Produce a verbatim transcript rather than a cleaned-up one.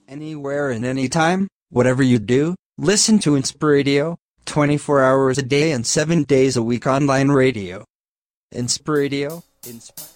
Anywhere and anytime, whatever you do, listen to Inspiradio, twenty-four hours a day and seven days a week online radio. Inspiradio. Inspire.